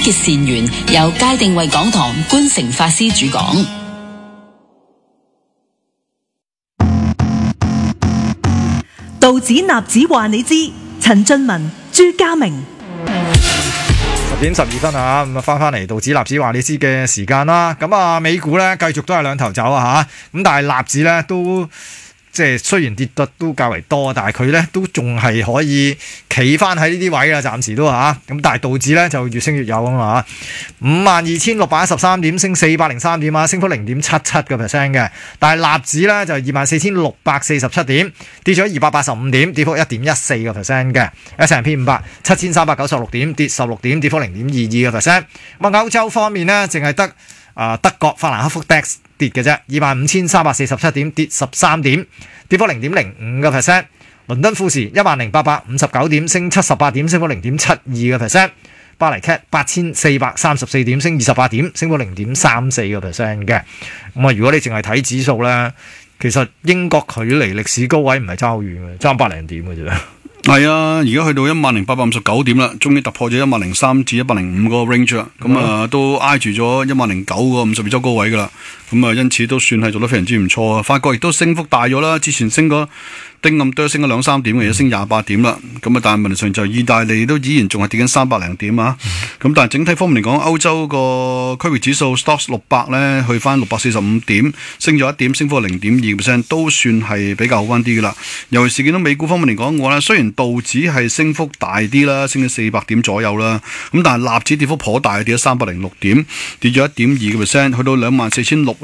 結善緣，由界定為港堂觀誠法師主講。 道指納指話你知，陳俊文、朱家明。 10:12啊，咁啊翻嚟道指納指話你知嘅時間啦。咁啊，美股咧繼續都係兩頭走啊嚇，咁但係納指咧都即係雖然跌得都較為多，但係佢咧都仲係可以企翻喺呢啲位啦，暫時都嚇。咁但係道指咧就越升越有啊嘛，52,613點升403點啊，升幅0.77%嘅。但係納指咧就24,647點，跌咗285點，跌幅1.14%嘅。S&P 500 7,396點，跌16點，跌幅0.22%。咁啊，歐洲方面呢，淨係得德國法蘭克福 DAX 跌嘅啫，25,347點，跌13點，跌幅0.05%。倫敦富時10,859點，升78點，升幅0.72%。巴黎 CAC 8,434點，升28點，升幅0.34%嘅。咁啊，如果你淨係睇指數咧，其實英國距離歷史高位唔係差好遠嘅，爭百零點嘅啫。 係啊，而家去到10,859點啦，終於突破咗10,03至105個 range 啦。咁啊，都挨住咗10,09個52周高位噶啦。咁啊，因此都算係做得非常之唔錯啊。法國亦都升幅大咗啦，之前升咗丁咁多，升咗2-3點嘅，而家升28點啦。咁啊，但係問題上就意大利都依然仲係跌緊300零點啊。咁但係整體方面嚟講，歐洲個區域指數 Stoxx 600咧去翻645點，升咗1點，升幅0.2%，都算係比較好翻啲噶啦。尤其是見到美股方面嚟講嘅話咧，雖然道指係升幅大啲啦，升咗400點左右啦，咁但係納指跌幅頗大，跌咗306點，跌咗1.2%，去到24,600